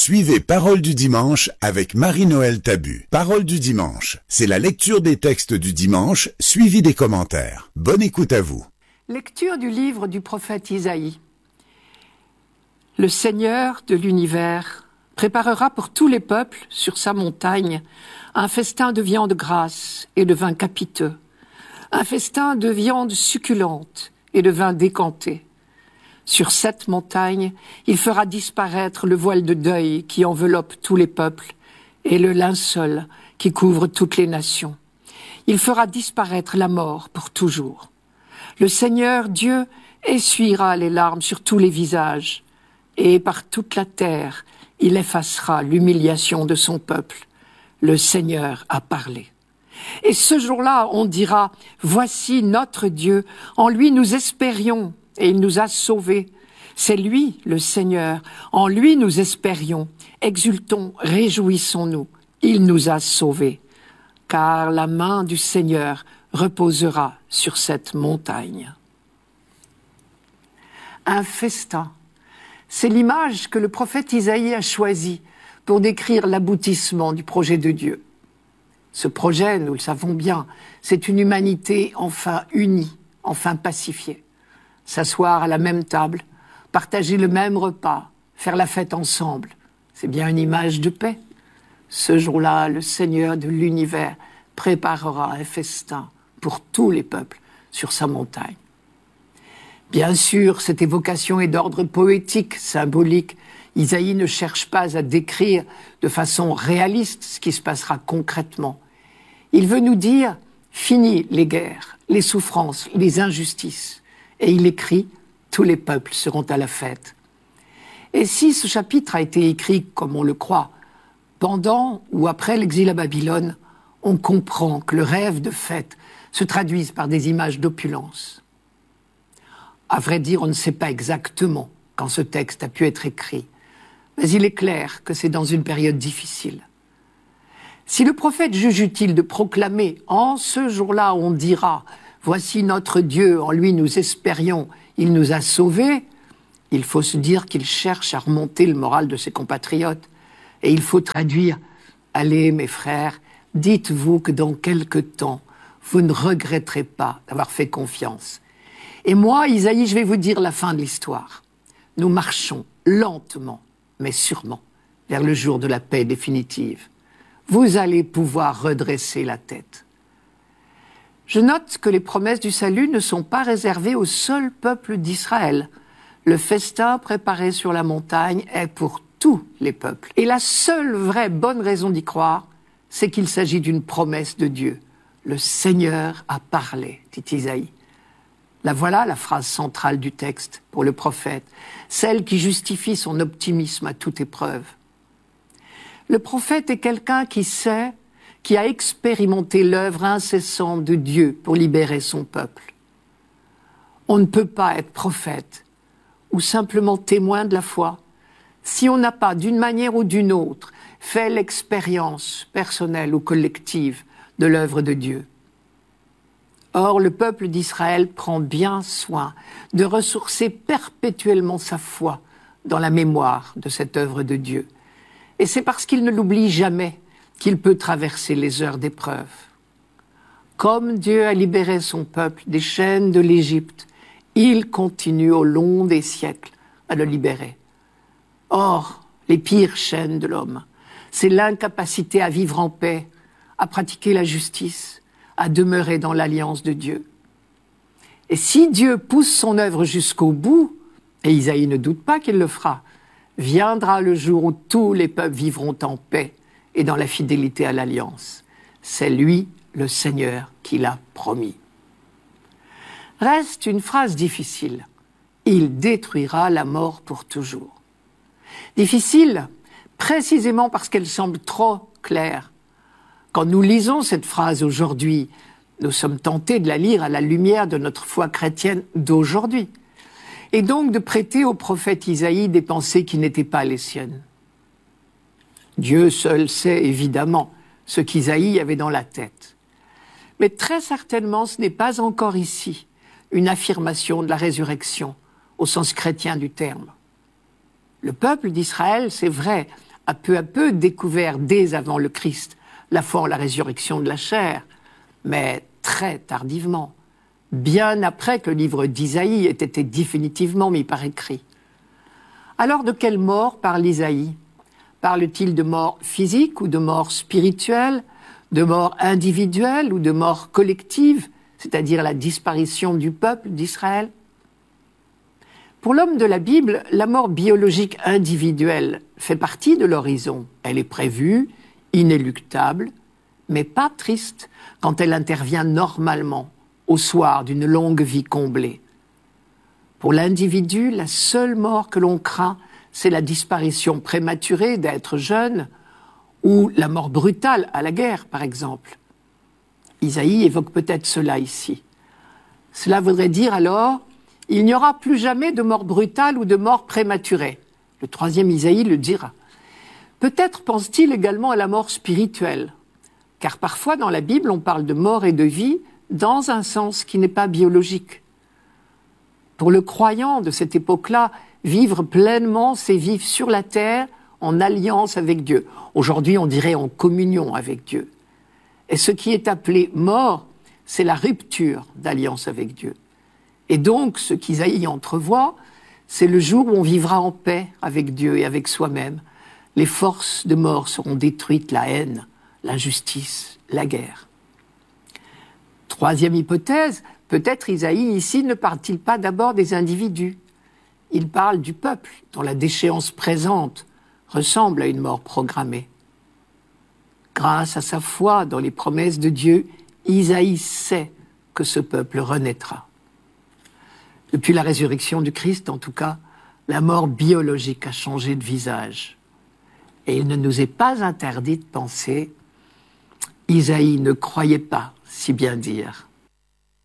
Suivez Parole du dimanche avec Marie-Noël Tabu. Parole du dimanche, c'est la lecture des textes du dimanche, suivie des commentaires. Bonne écoute à vous. Lecture du livre du prophète Isaïe. Le Seigneur de l'univers préparera pour tous les peuples, sur sa montagne, un festin de viande grasse et de vin capiteux, un festin de viande succulente et de vin décanté. Sur cette montagne, il fera disparaître le voile de deuil qui enveloppe tous les peuples et le linceul qui couvre toutes les nations. Il fera disparaître la mort pour toujours. Le Seigneur Dieu essuiera les larmes sur tous les visages et par toute la terre, il effacera l'humiliation de son peuple. Le Seigneur a parlé. Et ce jour-là, on dira, voici notre Dieu, en lui nous espérions. Et il nous a sauvés. C'est lui, le Seigneur. En lui nous espérions. Exultons, réjouissons-nous. Il nous a sauvés. Car la main du Seigneur reposera sur cette montagne. Un festin. C'est l'image que le prophète Isaïe a choisie pour décrire l'aboutissement du projet de Dieu. Ce projet, nous le savons bien, c'est une humanité enfin unie, enfin pacifiée. S'asseoir à la même table, partager le même repas, faire la fête ensemble, c'est bien une image de paix. Ce jour-là, le Seigneur de l'univers préparera un festin pour tous les peuples sur sa montagne. Bien sûr, cette évocation est d'ordre poétique, symbolique. Isaïe ne cherche pas à décrire de façon réaliste ce qui se passera concrètement. Il veut nous dire, fini les guerres, les souffrances, les injustices. Et il écrit, tous les peuples seront à la fête. Et si ce chapitre a été écrit, comme on le croit, pendant ou après l'exil à Babylone, on comprend que le rêve de fête se traduise par des images d'opulence. À vrai dire, on ne sait pas exactement quand ce texte a pu être écrit, mais il est clair que c'est dans une période difficile. Si le prophète juge utile de proclamer, en ce jour-là on dira, voici notre Dieu, en lui nous espérions, il nous a sauvés, il faut se dire qu'il cherche à remonter le moral de ses compatriotes. Et il faut traduire, allez mes frères, dites-vous que dans quelque temps, vous ne regretterez pas d'avoir fait confiance. Et moi, Isaïe, je vais vous dire la fin de l'histoire. Nous marchons lentement, mais sûrement, vers le jour de la paix définitive. Vous allez pouvoir redresser la tête. Je note que les promesses du salut ne sont pas réservées au seul peuple d'Israël. Le festin préparé sur la montagne est pour tous les peuples. Et la seule vraie bonne raison d'y croire, c'est qu'il s'agit d'une promesse de Dieu. Le Seigneur a parlé, dit Isaïe. La voilà la phrase centrale du texte pour le prophète, celle qui justifie son optimisme à toute épreuve. Le prophète est quelqu'un qui sait, qui a expérimenté l'œuvre incessante de Dieu pour libérer son peuple. On ne peut pas être prophète ou simplement témoin de la foi si on n'a pas, d'une manière ou d'une autre, fait l'expérience personnelle ou collective de l'œuvre de Dieu. Or, le peuple d'Israël prend bien soin de ressourcer perpétuellement sa foi dans la mémoire de cette œuvre de Dieu. Et c'est parce qu'il ne l'oublie jamais qu'il peut traverser les heures d'épreuve. Comme Dieu a libéré son peuple des chaînes de l'Égypte, il continue au long des siècles à le libérer. Or, les pires chaînes de l'homme, c'est l'incapacité à vivre en paix, à pratiquer la justice, à demeurer dans l'alliance de Dieu. Et si Dieu pousse son œuvre jusqu'au bout, et Isaïe ne doute pas qu'il le fera, viendra le jour où tous les peuples vivront en paix et dans la fidélité à l'alliance. C'est lui, le Seigneur, qui l'a promis. Reste une phrase difficile. Il détruira la mort pour toujours. Difficile, précisément parce qu'elle semble trop claire. Quand nous lisons cette phrase aujourd'hui, nous sommes tentés de la lire à la lumière de notre foi chrétienne d'aujourd'hui. Et donc de prêter au prophète Isaïe des pensées qui n'étaient pas les siennes. Dieu seul sait évidemment ce qu'Isaïe avait dans la tête. Mais très certainement, ce n'est pas encore ici une affirmation de la résurrection au sens chrétien du terme. Le peuple d'Israël, c'est vrai, a peu à peu découvert dès avant le Christ la foi en la résurrection de la chair, mais très tardivement, bien après que le livre d'Isaïe ait été définitivement mis par écrit. Alors de quelle mort parle Isaïe ? Parle-t-il de mort physique ou de mort spirituelle, de mort individuelle ou de mort collective, c'est-à-dire la disparition du peuple d'Israël ? Pour l'homme de la Bible, la mort biologique individuelle fait partie de l'horizon. Elle est prévue, inéluctable, mais pas triste quand elle intervient normalement, au soir d'une longue vie comblée. Pour l'individu, la seule mort que l'on craint, c'est la disparition prématurée d'êtres jeunes ou la mort brutale à la guerre, par exemple. Isaïe évoque peut-être cela ici. Cela voudrait dire alors, il n'y aura plus jamais de mort brutale ou de mort prématurée. Le troisième Isaïe le dira. Peut-être pense-t-il également à la mort spirituelle, car parfois dans la Bible on parle de mort et de vie dans un sens qui n'est pas biologique. Pour le croyant de cette époque-là, vivre pleinement, c'est vivre sur la terre en alliance avec Dieu. Aujourd'hui, on dirait en communion avec Dieu. Et ce qui est appelé mort, c'est la rupture d'alliance avec Dieu. Et donc, ce qu'Isaïe entrevoit, c'est le jour où on vivra en paix avec Dieu et avec soi-même. Les forces de mort seront détruites, la haine, l'injustice, la guerre. Troisième hypothèse, peut-être Isaïe ici ne parle-t-il pas d'abord des individus. Il parle du peuple, dont la déchéance présente ressemble à une mort programmée. Grâce à sa foi dans les promesses de Dieu, Isaïe sait que ce peuple renaîtra. Depuis la résurrection du Christ, en tout cas, la mort biologique a changé de visage. Et il ne nous est pas interdit de penser, Isaïe ne croyait pas si bien dire.